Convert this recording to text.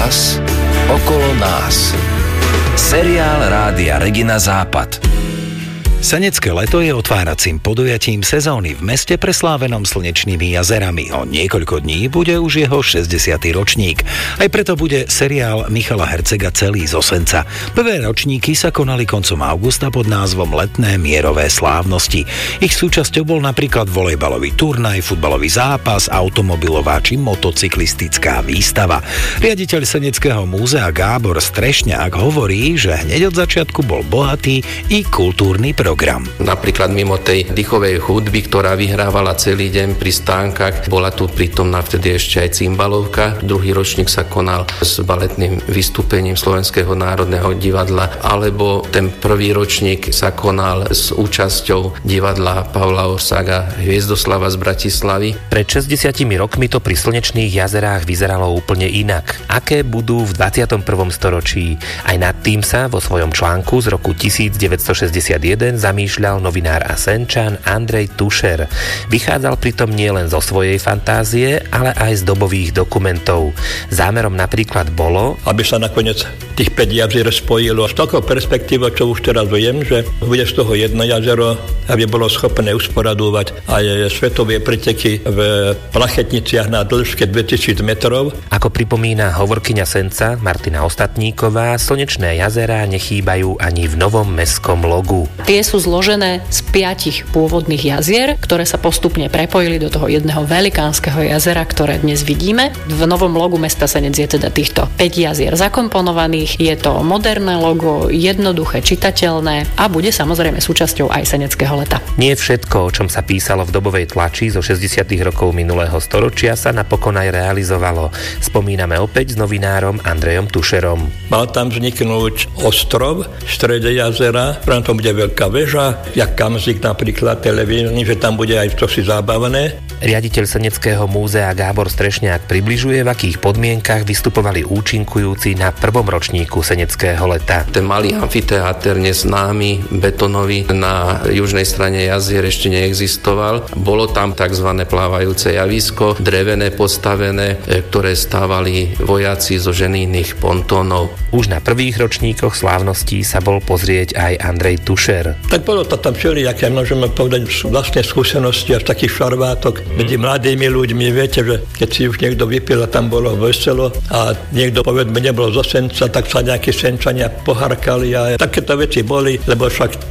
vás, okolo nás. Seriál Rádia Regina Západ. Senecké leto je otváracím podujatím sezóny v meste preslávenom slnečnými jazerami. O niekoľko dní bude už jeho 60. ročník. Aj preto bude seriál Michala Hercega celý z Osenca. Prvé ročníky sa konali koncom augusta pod názvom Letné mierové slávnosti. Ich súčasťou bol napríklad volejbalový turnaj, futbalový zápas, automobilová či motocyklistická výstava. Riaditeľ Seneckého múzea Gábor Strešňák hovorí, že hneď od začiatku bol bohatý i kultúrny program. Napríklad mimo tej dýchovej hudby, ktorá vyhrávala celý deň pri stánkach, bola tu prítomná vtedy ešte aj cymbalovka. Druhý ročník sa konal s baletným vystúpením Slovenského národného divadla, alebo ten prvý ročník sa konal s účasťou divadla Pavla Orsága Hviezdoslava z Bratislavy. Pred 60 rokmi to pri slnečných jazerách vyzeralo úplne inak. Aké budú v 21. storočí? Aj nad tým sa vo svojom článku z roku 1961 zamýšľal novinár a Senčan Andrej Tušer. Vychádzal pritom nielen zo svojej fantázie, ale aj z dobových dokumentov. Zámerom napríklad bolo, aby sa nakoniec tých 5 jazier spojilo. Z takého perspektíva, čo už teraz viem, že bude z toho jedno jazero, aby bolo schopné usporadovať aj svetové preteky v plachetniciach na dĺžke 2000 metrov. Ako pripomína hovorkyňa Senca Martina Ostatníková, slnečné jazerá nechýbajú ani v novom mestskom logu. Tie sú zložené z 5 pôvodných jazier, ktoré sa postupne prepojili do toho jedného velikánskeho jazera, ktoré dnes vidíme. V novom logu mesta Senec je teda týchto 5 jazier zakomponovaných. Je to moderné logo, jednoduché, čitateľné a bude samozrejme súčasťou aj seneckého leta. Nie všetko, o čom sa písalo v dobovej tlači zo 60. rokov minulého storočia, sa napokon aj realizovalo. Spomíname opäť s novinárom Andrejom Tušerom. Mal tam vzniknúť ostrov v strede jazera, tam bude veľká väža, jak Kamzik napríklad televízny, že tam bude aj to si zábavné. Riaditeľ Seneckého múzea Gábor Strešňák približuje, v akých podmienkach vystupovali účinkujúci na prvom ročníku Seneckého leta. Ten malý amfiteáter, neznámy, betonový, na južnej strane jazier ešte neexistoval. Bolo tam tzv. Plávajúce javisko, drevené postavené, ktoré stávali vojaci zo ženijných pontónov. Už na prvých ročníkoch slávností sa bol pozrieť aj Andrej Tušer. Tak bolo to tam všelijaké, môžeme povedať, vlastné skúsenosti a takých šarvátok medzi mladými ľuďmi. Viete, že keď si už niekto vypil a tam bolo veselo a niekto povedzme nebol zo Senca, tak sa nejakí Senčania poharkali a takéto veci boli, lebo však